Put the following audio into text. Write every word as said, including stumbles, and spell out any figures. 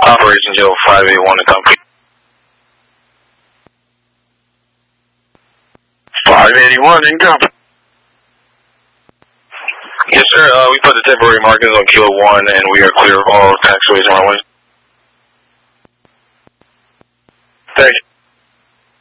Operation Joe five eight one to company. five eighty-one in company. Yes, sir. Uh, we put the temporary markings on Kilo one, and we are clear of all taxiways and runways. Thank you.